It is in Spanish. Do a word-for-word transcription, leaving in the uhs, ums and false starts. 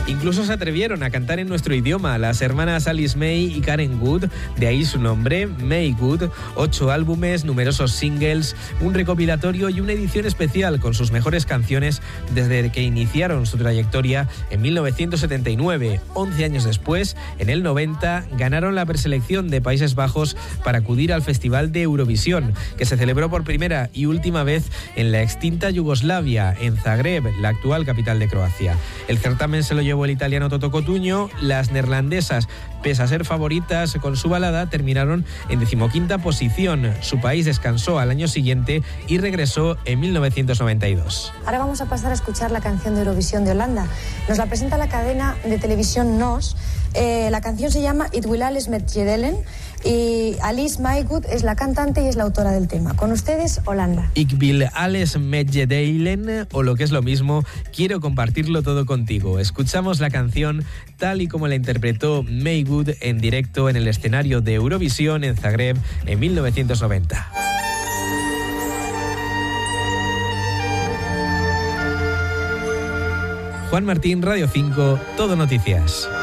Incluso se atrevieron a cantar en nuestro idioma, las hermanas Alice May y Karen Good, de ahí su nombre, May Good, ocho álbumes, numerosos singles, un recopilatorio y una edición especial con sus mejores canciones desde que iniciaron su trayectoria en mil novecientos setenta y nueve. once años después, en el noventa, ganaron la preselección de Países Bajos para acudir al Festival de Eurovisión, que se celebró por primera y última vez en la extinta Yugoslavia, en Zagreb, la actual capital de Croacia. El certamen se lo llevó el italiano Toto Cotugno. Las neerlandesas, pese a ser favoritas con su balada, terminaron en decimoquinta posición. Su país descansó al año siguiente y regresó en mil novecientos noventa y dos. Ahora vamos a pasar a escuchar la canción de Eurovisión de Holanda. Nos la presenta la cadena de televisión N O S. Eh, la canción se llama It Will Alles Met Jedelen y Alice Maygood es la cantante y es la autora del tema. Con ustedes, Holanda. Ik wil alles met je delen, o lo que es lo mismo, quiero compartirlo todo contigo. Escuchamos la canción tal y como la interpretó Maygood en directo en el escenario de Eurovisión en Zagreb en mil novecientos noventa. Juan Martín, Radio cinco, Todo Noticias.